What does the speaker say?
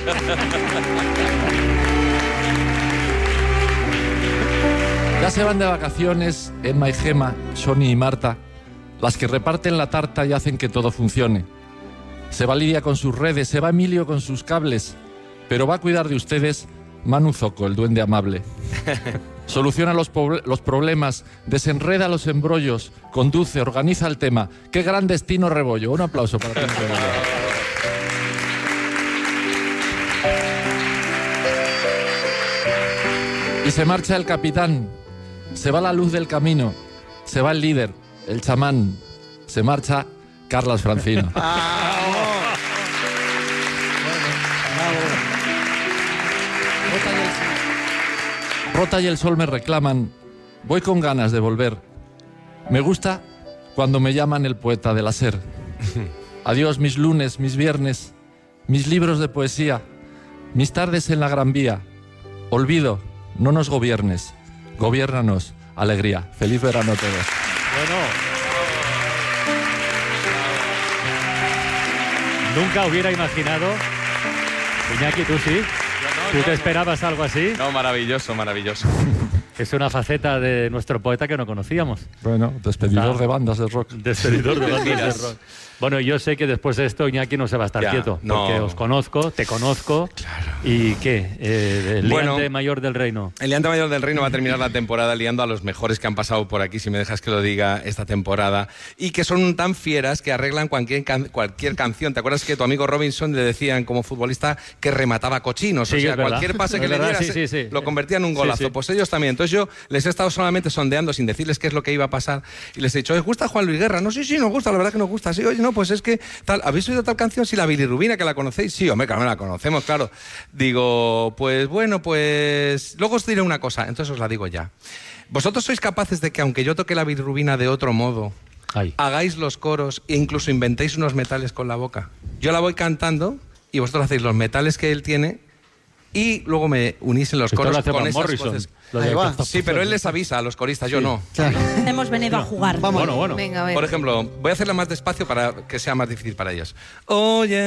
Ya se van de vacaciones Emma y Gema, Sony y Marta, las que reparten la tarta y hacen que todo funcione. Se va Lidia con sus redes, se va Emilio con sus cables, pero va a cuidar de ustedes Manu Zoco, el duende amable. Soluciona los problemas, desenreda los embrollos, conduce, organiza el tema. ¡Qué gran destino Rebollo! Un aplauso para ti. Y se marcha el capitán, se va la luz del camino, se va el líder, el chamán, se marcha Carlas Francino. Rota y el sol me reclaman, voy con ganas de volver. Me gusta cuando me llaman el poeta del hacer. Adiós mis lunes, mis viernes, mis libros de poesía, mis tardes en la Gran Vía. Olvido, no nos gobiernes, gobiérnanos, alegría. Feliz verano a todos. Bueno, nunca hubiera imaginado, Iñaki, ¿tú sí? ¿Tú te esperabas algo así? No, maravilloso, maravilloso. Es una faceta de nuestro poeta que no conocíamos. Bueno, despedidor de bandas de rock. Despedidor de bandas de rock. Bueno, yo sé que después de esto Iñaki no se va a estar quieto, porque os conozco, te conozco. Claro. ¿Y qué? El liante mayor del reino. El liante mayor del reino va a terminar la temporada liando a los mejores que han pasado por aquí, si me dejas que lo diga, esta temporada, y que son tan fieras que arreglan cualquier canción. ¿Te acuerdas que tu amigo Robinson le decían como futbolista que remataba cochinos? Sí, o sea, cualquier pase que le dieras lo convertía en un golazo. Sí, sí. Pues ellos también. Entonces yo les he estado solamente sondeando sin decirles qué es lo que iba a pasar y les he dicho, ¿os gusta Juan Luis Guerra? No, sí, nos gusta, la verdad que nos gusta. Sí, oye, no, pues es que tal, ¿habéis oído tal canción? Sí, la bilirrubina, que la conocéis. Sí, hombre, claro, la conocemos, claro. Digo, pues bueno, pues luego os diré una cosa, entonces os la digo ya. ¿Vosotros sois capaces de que, aunque yo toque la bilirrubina de otro modo, hagáis los coros e incluso inventéis unos metales con la boca? Yo la voy cantando y vosotros hacéis los metales que él tiene y luego me unís en los coros con esas voces. Sí, pero él les avisa a los coristas, yo no. Claro. Hemos venido a jugar. Bueno. Venga, a ver. Por ejemplo, voy a hacerla más despacio para que sea más difícil para ellos. Oye...